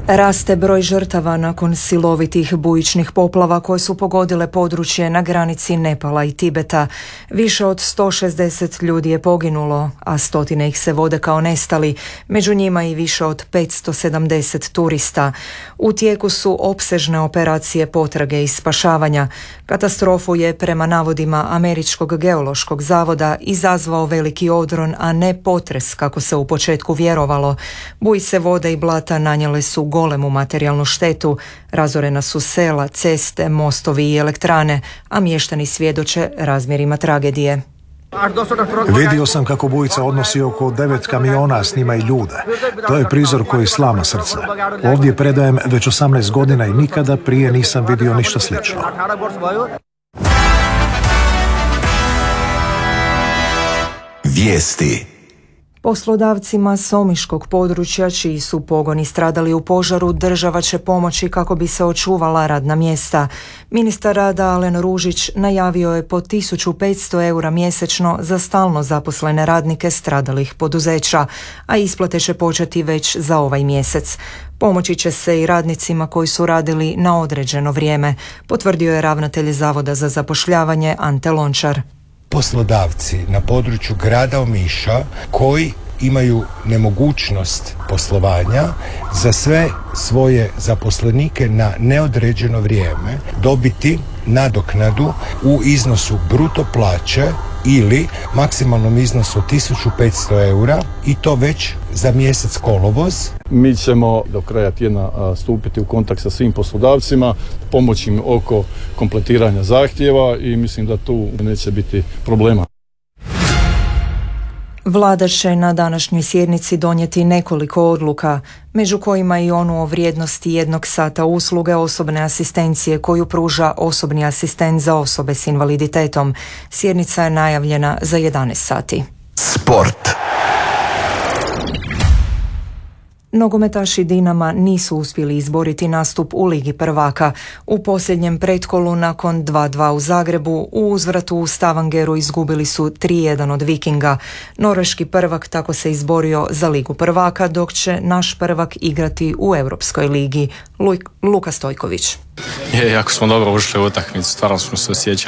Raste broj žrtava nakon silovitih bujičnih poplava koje su pogodile područje na granici Nepala i Tibeta. Više od 160 ljudi je poginulo, a stotine ih se vode kao nestali, među njima i više od 570 turista. U tijeku su opsežne operacije potrage i spašavanja. Katastrofu je, prema navodima Američkog geološkog zavoda, izazvao veliki odron, a ne potres, kako se u početku vjerovalo. Bujice vode i blata nanijele su golemu materijalnu štetu, razorena su sela, ceste, mostovi i elektrane, a mještani svjedoče razmjerima tragedije. Vidio sam kako bujica odnosi oko 9 kamiona, s njima i ljude. To je prizor koji slama srce. Ovdje predajem već 18 godina i nikada prije nisam vidio ništa slično. Vijesti. Poslodavcima s omiškog područja, čiji su pogoni stradali u požaru, država će pomoći kako bi se očuvala radna mjesta. Ministar rada Alen Ružić najavio je po 1500 eura mjesečno za stalno zaposlene radnike stradalih poduzeća, a isplate će početi već za ovaj mjesec. Pomoći će se i radnicima koji su radili na određeno vrijeme, potvrdio je ravnatelj Zavoda za zapošljavanje Ante Lončar. Poslodavci na području grada Omiša koji imaju nemogućnost poslovanja za sve svoje zaposlenike na neodređeno vrijeme dobiti nadoknadu u iznosu bruto plaće ili maksimalnom iznosu 1500 eura i to već za mjesec kolovoz. Mi ćemo do kraja tjedna stupiti u kontakt sa svim poslodavcima, pomoći im oko kompletiranja zahtjeva i mislim da tu neće biti problema. Vlada će na današnjoj sjednici donijeti nekoliko odluka, među kojima i onu o vrijednosti 1 sata usluge osobne asistencije koju pruža osobni asistent za osobe s invaliditetom. Sjednica je najavljena za 11 sati. Sport. Nogometaši Dinama nisu uspjeli izboriti nastup u Ligi prvaka. U posljednjem pretkolu nakon 2:2 u Zagrebu u uzvratu u Stavangeru izgubili su 3:1 od Vikinga. Norveški prvak tako se izborio za Ligu prvaka, dok će naš prvak igrati u Europskoj ligi. Luka Stojković. Jako smo dobro ušli u utakmicu, stvarno smo se osjećali